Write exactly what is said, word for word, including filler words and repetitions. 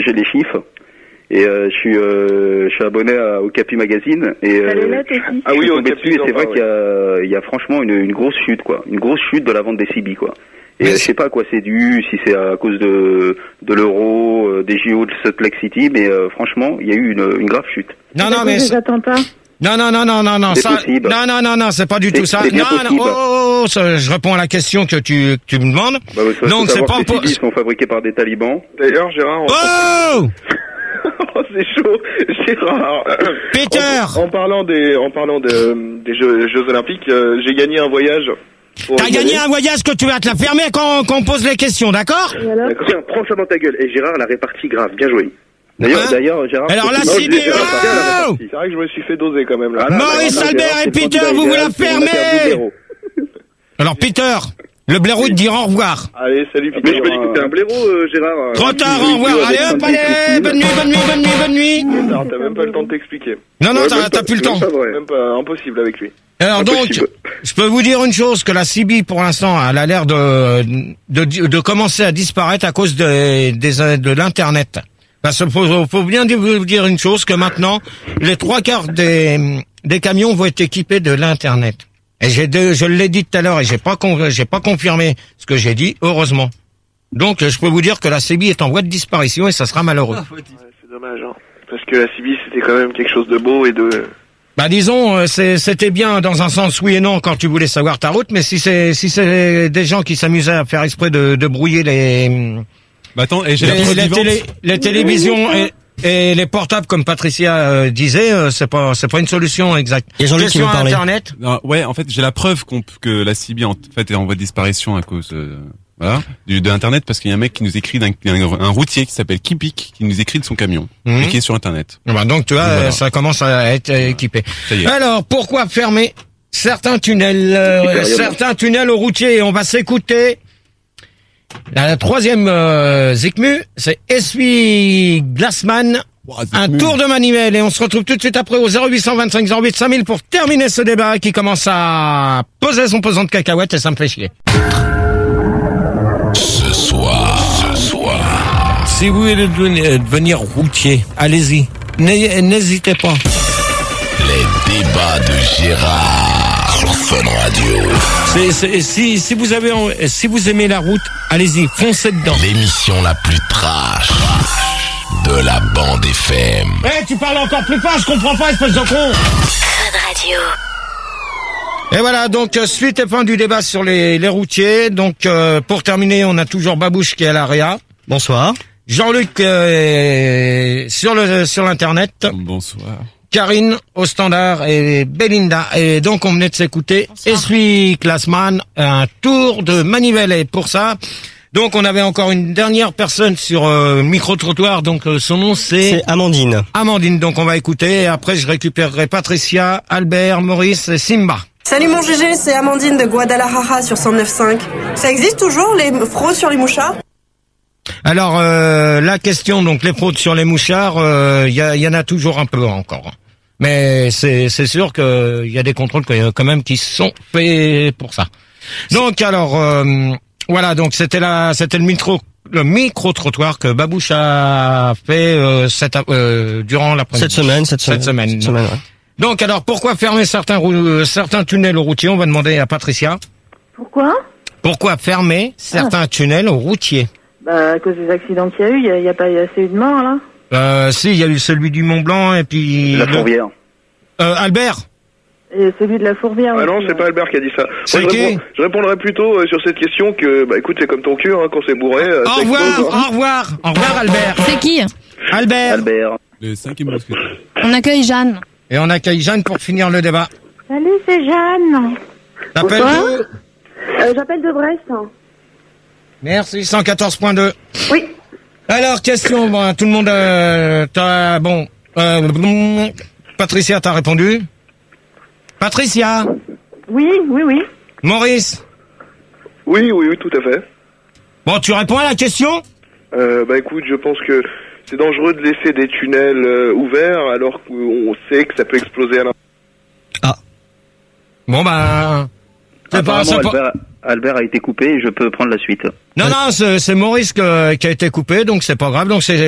j'ai les chiffres. Et euh, je suis euh, je suis abonné à, au Capi Magazine et euh, les notes aussi. ah oui, au Capi, et c'est vrai ouais. qu'il y a il y a franchement une une grosse chute quoi, une grosse chute de la vente des C B quoi. Et euh, je sais pas à quoi c'est dû, si c'est à cause de de l'euro, euh, des J O de Salt Lake City, mais euh, franchement, il y a eu une une grave chute. Non non mais des attentats. Non non non non non non c'est ça possible. non non non non c'est pas du tout ça. Non non oh, oh, oh ça, je réponds à la question que tu que tu me demandes. Bah, ouais, donc c'est pas pour... Les C B sont fabriqués par des talibans. D'ailleurs, Gérard. Oh Oh, c'est chaud, Gérard. Peter. En, en parlant des, en parlant de, des Jeux, Jeux Olympiques, euh, j'ai gagné un voyage. T'as gagné un voyage que tu vas te la fermer quand, quand on pose les questions, d'accord? D'accord. Tiens, prends ça dans ta gueule. Et Gérard l'a réparti grave, bien joué. D'ailleurs, hein d'ailleurs, Gérard. Alors la C B, oh c'est vrai que je me suis fait doser quand même là. Ah, Maurice là, Albert Gérard, et Peter, vous vous la fermez. Alors Peter. Le blaireau te dire au revoir. Allez, salut Peter. Mais je me dis que t'es un blaireau, euh, Gérard. Trop tard, au revoir. Allez hop, allez, bonne nuit, bonne nuit, bonne nuit, bonne nuit. Peter, t'as même pas le temps de t'expliquer. Non, non, ouais, t'as, t'as plus le temps. Pas même pas impossible avec lui. Alors impossible. Donc, je peux vous dire une chose, que la C B, pour l'instant, elle a l'air de, de, de commencer à disparaître à cause de, des, de l'Internet. Parce qu'il faut, faut bien vous dire une chose, que maintenant, les trois quarts des, des camions vont être équipés de l'Internet. Et j'ai de, je l'ai dit tout à l'heure et j'ai pas con, j'ai pas confirmé ce que j'ai dit, heureusement. Donc je peux vous dire que la C B est en voie de disparition et ça sera malheureux. Ah, ouais, c'est dommage, hein. Parce que la C B c'était quand même quelque chose de beau et de. Bah disons, c'est, c'était bien dans un sens oui et non quand tu voulais savoir ta route, mais si c'est si c'est des gens qui s'amusaient à faire exprès de, de brouiller les. Bah attends, et j'ai les, la les, télé, les télévisions et, et les portables, comme Patricia euh, disait, euh, c'est pas c'est pas une solution exacte. Il y a Jean-Luc qui veut parler. Internet. Non, ouais, en fait, j'ai la preuve qu'on, que la C B en fait est en voie de disparition à cause euh, voilà du, de Internet, parce qu'il y a un mec qui nous écrit d'un un, un routier qui s'appelle Kipik qui nous écrit de son camion mmh. et qui est sur Internet. Bah donc tu vois, voilà. Ça commence à être équipé. Alors pourquoi fermer certains tunnels, euh, certains tunnels aux routiers? On va s'écouter. La troisième euh, Zikmu, c'est Essuie Glassman, wow, un tour de manivelle, et on se retrouve tout de suite après au zéro huit cent vingt-cinq zéro huit cinq mille pour terminer ce débat qui commence à poser son pesant de cacahuètes et ça me fait chier. Ce soir, ce soir. Si vous voulez devenir routier, allez-y, n'hésitez pas. Les débats de Gérard sur Fun Radio. C'est, c'est, si, si vous avez, si vous aimez la route, allez-y, foncez dedans. L'émission la plus trash de la bande F M. Eh, hey, tu parles encore plus fort, je comprends pas, espèce de con. Fun Radio. Et voilà, donc suite et fin du débat sur les, les routiers. Donc euh, pour terminer, on a toujours Babouche qui est à l'A R E A. Bonsoir. Jean-Luc euh, sur le sur l'internet. Bonsoir. Karine au standard et Belinda. Et donc on venait de s'écouter Essuie Glassman, un tour de manivelle. Et pour ça, donc on avait encore une dernière personne sur euh, micro-trottoir. Donc euh, son nom c'est... C'est Amandine. Amandine, donc on va écouter. Et après je récupérerai Patricia, Albert, Maurice et Simba. Salut mon G G, c'est Amandine de Guadalajara sur cent neuf cinq. Ça existe toujours les fraudes sur les mouchards? Alors euh, la question, donc les fraudes sur les mouchards, il euh, y, y en a toujours un peu encore. Mais c'est c'est sûr que il y a des contrôles quand même qui sont faits pour ça. Donc alors euh, voilà, donc c'était la c'était le micro le micro trottoir que Babouche a fait euh, cette, euh, durant la cette semaine cette, cette semaine. Cette semaine ouais. Donc alors pourquoi fermer certains euh, certains tunnels aux routiers? On va demander à Patricia. Pourquoi? Pourquoi fermer certains ah. tunnels aux routiers? Bah à cause des accidents qu'il y a eu, il y a, y a pas y a assez eu de morts là. Euh, si, il y a eu celui du Mont Blanc et puis... La Fourvière. Euh, Albert. Et celui de la Fourvière. Ah non, c'est pas Albert qui a dit ça. C'est Moi, qui? je, réponds, je répondrai plutôt euh, sur cette question que, bah écoute, c'est comme ton cul, hein, quand c'est bourré. Euh, au revoir, au revoir, au revoir Albert. C'est qui? Albert. Albert. Le cinquième mousquetaire. On accueille Jeanne. Et on accueille Jeanne pour finir le débat. Salut, c'est Jeanne. T'appelles d'où? euh, J'appelle de Brest. Merci, cent quatorze point deux. Oui. Alors, question, bon, tout le monde, euh, t'as, bon, euh, Patricia, t'as répondu? Patricia? Oui, oui, oui. Maurice? Oui, oui, oui, tout à fait. Bon, tu réponds à la question? Euh, bah écoute, je pense que c'est dangereux de laisser des tunnels euh, ouverts alors qu'on sait que ça peut exploser à l'intérieur. Ah. Bon, bah... C'est pas, c'est pas... Albert, Albert a été coupé et je peux prendre la suite. Non, non, c'est, c'est Maurice que, qui a été coupé, donc c'est pas grave, donc c'est...